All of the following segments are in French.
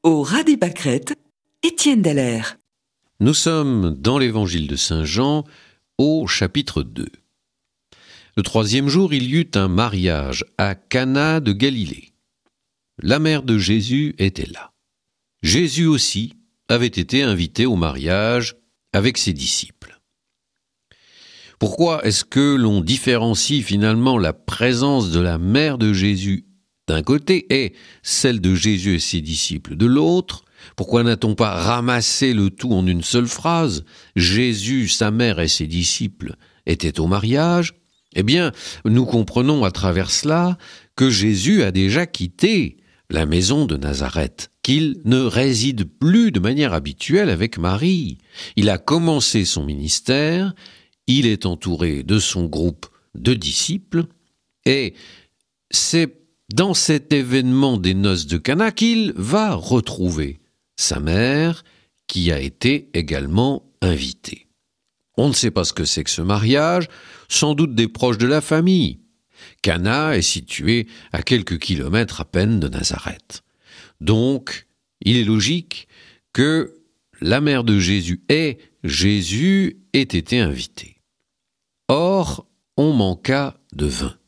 Au ras des pâquerettes, Étienne Dallaire. Nous sommes dans l'évangile de Saint Jean, au chapitre 2. Le 3e jour, il y eut un mariage à Cana de Galilée. La mère de Jésus était là. Jésus aussi avait été invité au mariage avec ses disciples. Pourquoi est-ce que l'on différencie finalement la présence de la mère de Jésus d'un côté et celle de Jésus et ses disciples de l'autre? Pourquoi n'a-t-on pas ramassé le tout en une seule phrase? Jésus, sa mère et ses disciples étaient au mariage. Eh bien, nous comprenons à travers cela que Jésus a déjà quitté la maison de Nazareth, qu'il ne réside plus de manière habituelle avec Marie. Il a commencé son ministère, il est entouré de son groupe de disciples, et c'est dans cet événement des noces de Cana qu'il va retrouver sa mère, qui a été également invitée. On ne sait pas ce que c'est que ce mariage, sans doute des proches de la famille. Cana est situé à quelques kilomètres à peine de Nazareth. Donc, il est logique que la mère de Jésus et Jésus aient été invités. Or, on manqua de vin.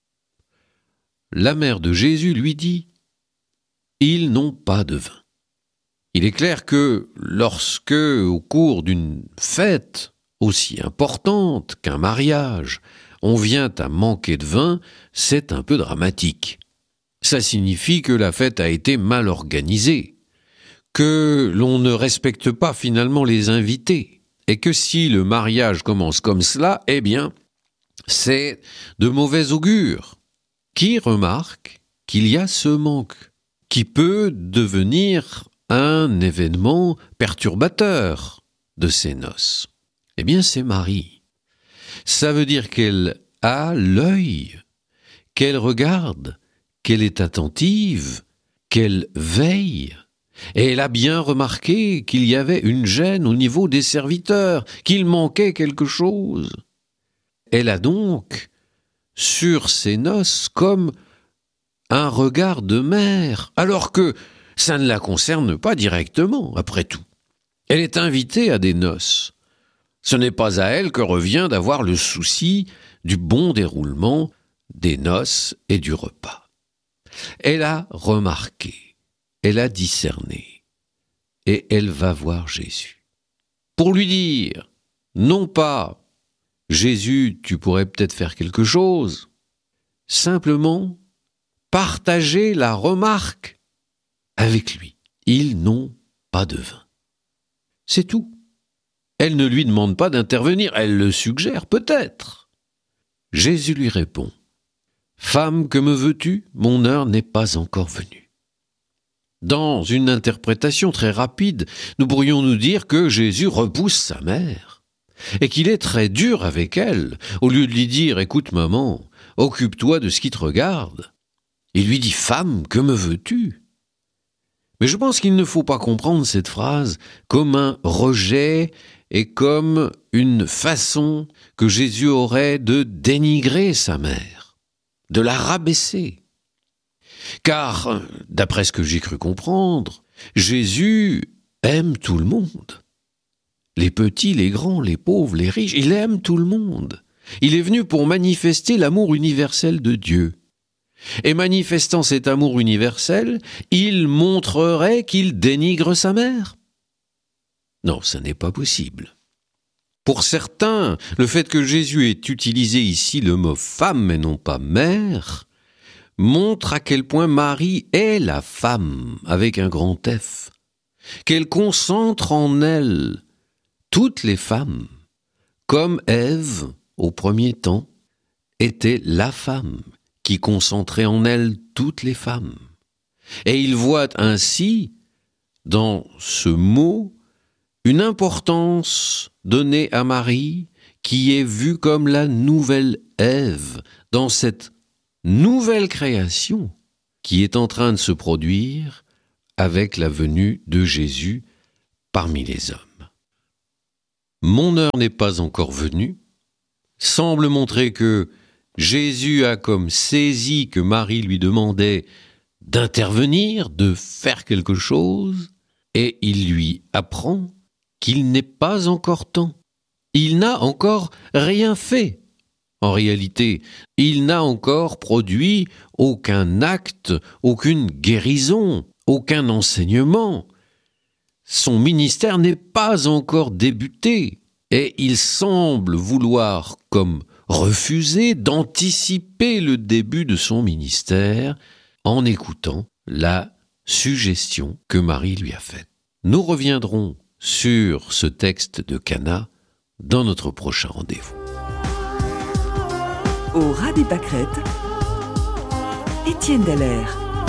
La mère de Jésus lui dit « Ils n'ont pas de vin ». Il est clair que lorsque, au cours d'une fête aussi importante qu'un mariage, on vient à manquer de vin, c'est un peu dramatique. Ça signifie que la fête a été mal organisée, que l'on ne respecte pas finalement les invités, et que si le mariage commence comme cela, eh bien, c'est de mauvais augure. Qui remarque qu'il y a ce manque, qui peut devenir un événement perturbateur de ces noces? Eh bien, c'est Marie. Ça veut dire qu'elle a l'œil, qu'elle regarde, qu'elle est attentive, qu'elle veille. Et elle a bien remarqué qu'il y avait une gêne au niveau des serviteurs, qu'il manquait quelque chose. Elle a donc, sur ces noces, comme un regard de mère, alors que ça ne la concerne pas directement, après tout. Elle est invitée à des noces. Ce n'est pas à elle que revient d'avoir le souci du bon déroulement des noces et du repas. Elle a remarqué, elle a discerné, et elle va voir Jésus. Pour lui dire, non pas « Jésus, tu pourrais peut-être faire quelque chose », simplement partager la remarque avec lui. Ils n'ont pas de vin. C'est tout. Elle ne lui demande pas d'intervenir, elle le suggère peut-être. Jésus lui répond « Femme, que me veux-tu? Mon heure n'est pas encore venue. » Dans une interprétation très rapide, nous pourrions nous dire que Jésus repousse sa mère et qu'il est très dur avec elle. Au lieu de lui dire « Écoute maman, occupe-toi de ce qui te regarde », il lui dit « Femme, que me veux-tu » ? Mais je pense qu'il ne faut pas comprendre cette phrase comme un rejet et comme une façon que Jésus aurait de dénigrer sa mère, de la rabaisser. Car, d'après ce que j'ai cru comprendre, Jésus aime tout le monde. Les petits, les grands, les pauvres, les riches, il aime tout le monde. Il est venu pour manifester l'amour universel de Dieu. Et manifestant cet amour universel, il montrerait qu'il dénigre sa mère? Non, ça n'est pas possible. Pour certains, le fait que Jésus ait utilisé ici le mot « femme » et non pas « mère » montre à quel point Marie est la femme avec un grand F, qu'elle concentre en elle toutes les femmes, comme Ève, au premier temps, était la femme qui concentrait en elle toutes les femmes. Et il voit ainsi, dans ce mot, une importance donnée à Marie qui est vue comme la nouvelle Ève dans cette nouvelle création qui est en train de se produire avec la venue de Jésus parmi les hommes. Mon heure n'est pas encore venue semble montrer que Jésus a comme saisi que Marie lui demandait d'intervenir, de faire quelque chose, et il lui apprend qu'il n'est pas encore temps. Il n'a encore rien fait. En réalité, il n'a encore produit aucun acte, aucune guérison, aucun enseignement. Son ministère n'est pas encore débuté et il semble vouloir, comme refuser, d'anticiper le début de son ministère en écoutant la suggestion que Marie lui a faite. Nous reviendrons sur ce texte de Cana dans notre prochain rendez-vous. Au ras des pâquerettes, Étienne Dallaire.